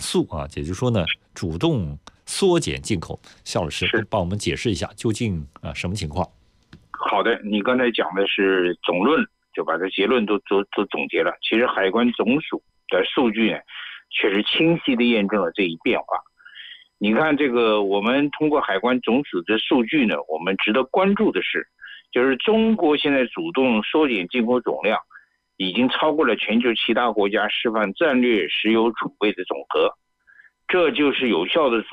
速啊，也就是说呢，主动缩减进口。肖老师帮我们解释一下究竟什么情况？ 好的，你刚才讲的是总论，就把这结论都总结了。其实海关总署的数据呢，确实清晰地验证了这一变化。你看这个，我们通过海关总署的数据呢，我们值得关注的是，就是中国现在主动缩减进口总量，已经超过了全球其他国家释放战略石油储备的总和，这就是有效的